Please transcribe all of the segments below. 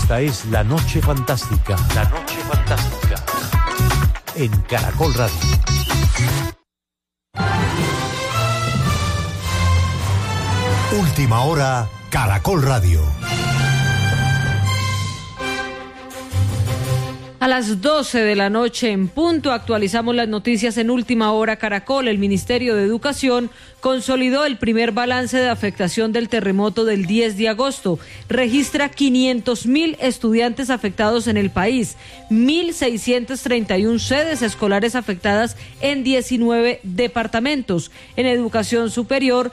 Esta es La Noche Fantástica. La Noche Fantástica. En Caracol Radio. Última hora, Caracol Radio. A las 12 de la noche en punto actualizamos las noticias en Última Hora Caracol. El Ministerio de Educación consolidó el primer balance de afectación del terremoto del 10 de agosto. Registra 500.000 estudiantes afectados en el país, 1.631 sedes escolares afectadas en 19 departamentos. En educación superior,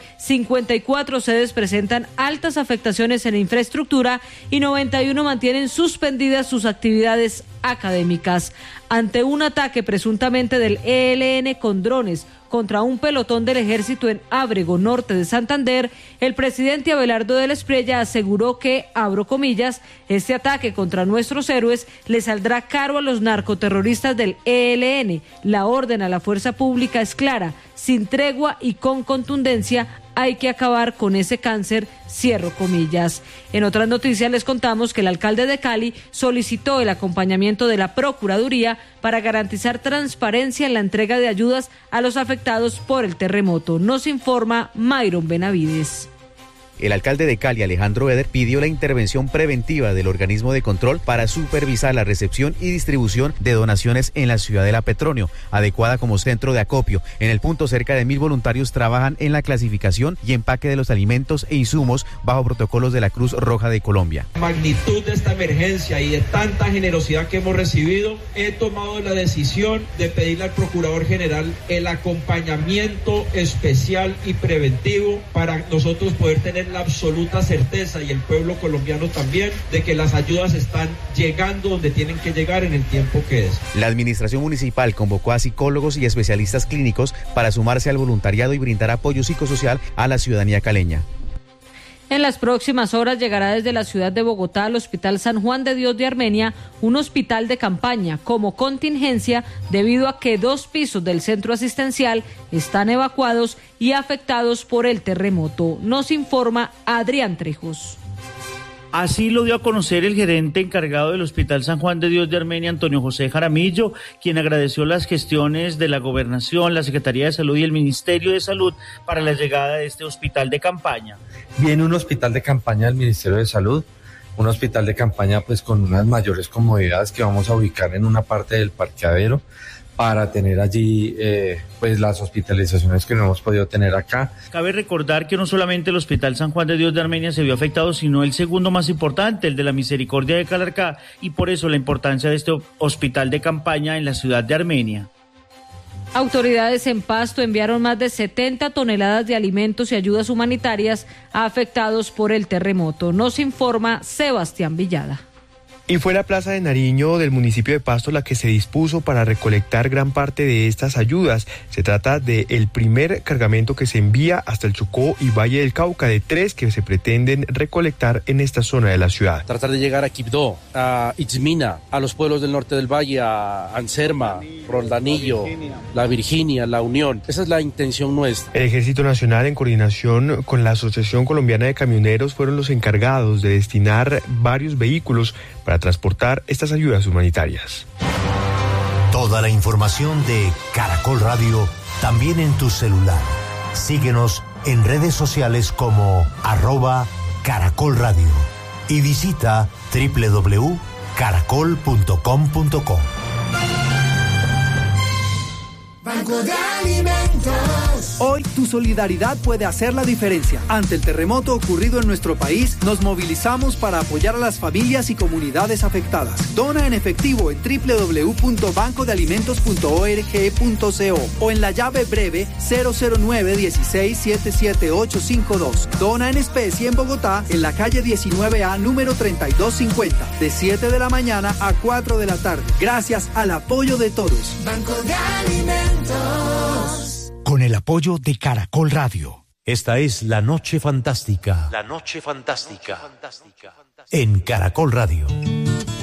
54 sedes presentan altas afectaciones en infraestructura y 91 mantienen suspendidas sus actividades académicas. Ante un ataque presuntamente del ELN con drones contra un pelotón del ejército en Ábrego, norte de Santander, el presidente Abelardo del Espriella aseguró que, abro comillas, este ataque contra nuestros héroes le saldrá caro a los narcoterroristas del ELN. La orden a la fuerza pública es clara, sin tregua y con contundencia. Hay que acabar con ese cáncer, cierro comillas. En otras noticias les contamos que el alcalde de Cali solicitó el acompañamiento de la Procuraduría para garantizar transparencia en la entrega de ayudas a los afectados por el terremoto. Nos informa Mayron Benavides. El alcalde de Cali, Alejandro Eder, pidió la intervención preventiva del organismo de control para supervisar la recepción y distribución de donaciones en la ciudad de La Petronio, adecuada como centro de acopio. En el punto, cerca de 1.000 voluntarios trabajan en la clasificación y empaque de los alimentos e insumos bajo protocolos de la Cruz Roja de Colombia. La magnitud de esta emergencia y de tanta generosidad que hemos recibido, he tomado la decisión de pedirle al Procurador General el acompañamiento especial y preventivo para nosotros poder tener la absoluta certeza, y el pueblo colombiano también, de que las ayudas están llegando donde tienen que llegar en el tiempo que es. La administración municipal convocó a psicólogos y especialistas clínicos para sumarse al voluntariado y brindar apoyo psicosocial a la ciudadanía caleña. En las próximas horas llegará desde la ciudad de Bogotá al Hospital San Juan de Dios de Armenia un hospital de campaña como contingencia debido a que 2 pisos del centro asistencial están evacuados y afectados por el terremoto. Nos informa Adrián Trejos. Así lo dio a conocer el gerente encargado del Hospital San Juan de Dios de Armenia, Antonio José Jaramillo, quien agradeció las gestiones de la Gobernación, la Secretaría de Salud y el Ministerio de Salud para la llegada de este hospital de campaña. Viene un hospital de campaña del Ministerio de Salud, un hospital de campaña pues con unas mayores comodidades que vamos a ubicar en una parte del parqueadero para tener allí pues las hospitalizaciones que no hemos podido tener acá. Cabe recordar que no solamente el Hospital San Juan de Dios de Armenia se vio afectado, sino el segundo más importante, el de la Misericordia de Calarcá, y por eso la importancia de este hospital de campaña en la ciudad de Armenia. Autoridades en Pasto enviaron más de 70 toneladas de alimentos y ayudas humanitarias a afectados por el terremoto. Nos informa Sebastián Villada. Y fue la Plaza de Nariño del municipio de Pasto la que se dispuso para recolectar gran parte de estas ayudas. Se trata del primer cargamento que se envía hasta el Chocó y Valle del Cauca, de 3 que se pretenden recolectar en esta zona de la ciudad. Tratar de llegar a Quibdó, a Itzmina, a los pueblos del norte del valle, a Anserma, Roldanillo, La Virginia, La Unión. Esa es la intención nuestra. El Ejército Nacional, en coordinación con la Asociación Colombiana de Camioneros, fueron los encargados de destinar varios vehículos para transportar estas ayudas humanitarias. Toda la información de Caracol Radio también en tu celular. Síguenos en redes sociales como @Caracol Radio y visita www.caracol.com.co. Banco de Alimentos. Hoy tu solidaridad puede hacer la diferencia. Ante el terremoto ocurrido en nuestro país, nos movilizamos para apoyar a las familias y comunidades afectadas. Dona en efectivo en www.bancodealimentos.org.co o en la llave breve 009-16-77852. Dona en especie en Bogotá, en la calle 19A, número 3250, de 7 de la mañana a 4 de la tarde. Gracias al apoyo de todos. Banco de Alimentos. Con el apoyo de Caracol Radio. Esta es La Noche Fantástica. La Noche Fantástica. En Caracol Radio.